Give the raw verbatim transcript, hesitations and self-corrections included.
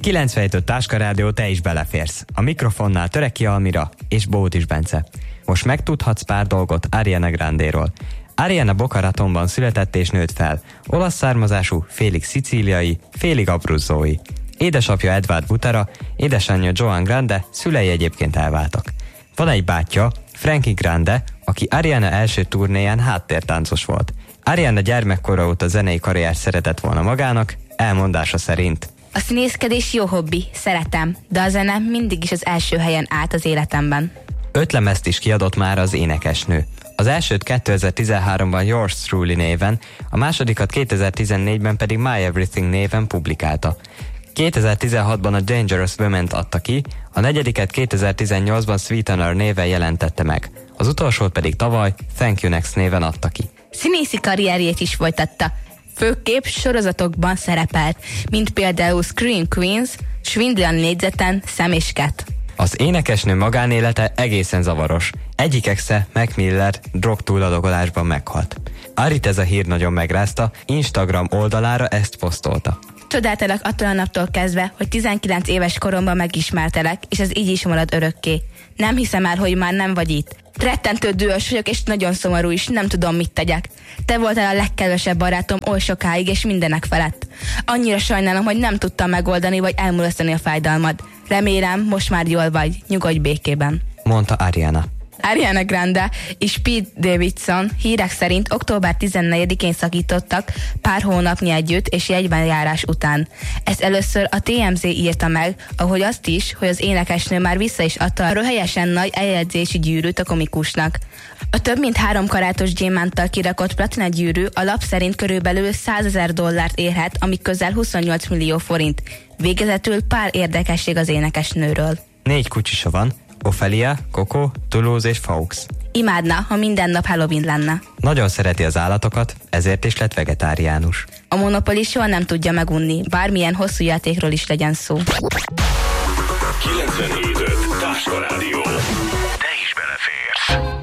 kilencvenhét öt Táska Rádió, te is beleférsz. A mikrofonnál Töreki Almira és Bótis Bence. Most megtudhatsz pár dolgot Ariana Grandéról. Ariana Boca Ratonban született és nőtt fel. Olasz származású, félig szicíliai, félig abruzzói. Édesapja Edward Butera, édesanyja Joan Grande, szülei egyébként elváltak. Van egy bátyja, Frankie Grande, aki Ariana első turnéján háttértáncos volt. Ariana gyermekkora óta zenei karriert szeretett volna magának, elmondása szerint: a színészkedés jó hobbi, szeretem, de a zene mindig is az első helyen állt az életemben. Öt lemezt is kiadott már az énekesnő. Az elsőt kétezer-tizenháromban Yours Truly néven, a másodikat kétezer-tizennégyben pedig My Everything néven publikálta. kétezer-tizenhatban a Dangerous Women-t adta ki, a negyediket kétezer-tizennyolcban Sweetener néven jelentette meg, az utolsót pedig tavaly Thank You Next néven adta ki. Színészi karrierjét is folytatta. Főképp sorozatokban szerepelt, mint például Scream Queens, Svindlan négyzeten, Sam és Cat. Az énekesnő magánélete egészen zavaros. Egyik exe, Mac Miller, drogtúladogolásban meghalt. Arit ez a hír nagyon megrázta, Instagram oldalára ezt posztolta. Csodáltalak attól a naptól kezdve, hogy tizenkilenc éves koromban megismertelek, és ez így is marad örökké. Nem hiszem el, hogy már nem vagy itt. Rettentő dühös vagyok, és nagyon szomorú is, nem tudom, mit tegyek. Te voltál a legkedvesebb barátom oly sokáig, és mindenek felett. Annyira sajnálom, hogy nem tudtam megoldani, vagy elmulasztani a fájdalmad. Remélem, most már jól vagy, nyugodj békében, mondta Ariana. Ariana Grande és Pete Davidson hírek szerint október tizennegyedikén szakítottak pár hónapnyi együtt és jegyben járás után. Ezt először a té em zé írta meg, ahogy azt is, hogy az énekesnő már vissza is adta a röhelyesen nagy eljegyzési gyűrűt a komikusnak. A több mint három karátos gyémánttal kirakott platina gyűrű a lap szerint körülbelül százezer dollárt érhet, ami közel huszonnyolc millió forint. Végezetül pár érdekesség az énekesnőről. Négy kutyusa van: Ophelia, Coco, Toulouse és Faux. Imádna, ha minden nap Halloween lenne. Nagyon szereti az állatokat, ezért is lett vegetáriánus. A Monopoly soha nem tudja megunni, bármilyen hosszú játékról is legyen szó. kilencvenhét öt Táska Rádió. Te is beleférsz.